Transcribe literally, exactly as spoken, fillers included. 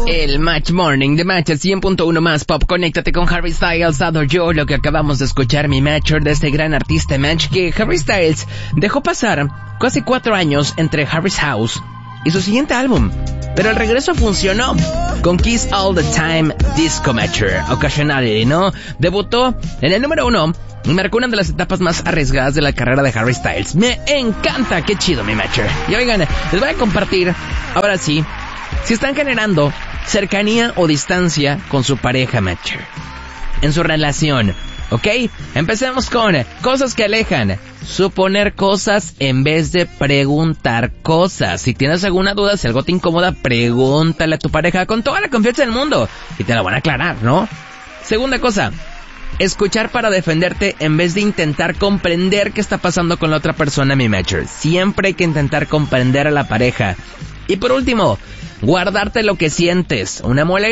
El Match Morning de Match cien punto uno más pop. Conéctate con Harry Styles, Adore You. Lo que acabamos de escuchar, mi Matcher, de este gran artista Match, que Harry Styles dejó pasar casi cuatro años entre Harry's House y su siguiente álbum, pero el regreso funcionó con Kiss All the Time Disco Matcher Occasionally, ¿no? Debutó en el número uno y marcó una de las etapas más arriesgadas de la carrera de Harry Styles. Me encanta, qué chido, mi Matcher. Y oigan, les voy a compartir, ahora sí, si están generando cercanía o distancia con su pareja, Matcher, en su relación, ¿ok? Empecemos con cosas que alejan. Suponer cosas en vez de preguntar cosas. Si tienes alguna duda, si algo te incomoda, pregúntale a tu pareja con toda la confianza del mundo y te la van a aclarar, ¿no? Segunda cosa, escuchar para defenderte en vez de intentar comprender qué está pasando con la otra persona, mi Matcher. Siempre hay que intentar comprender a la pareja. Y por último, guardarte lo que sientes. Una muela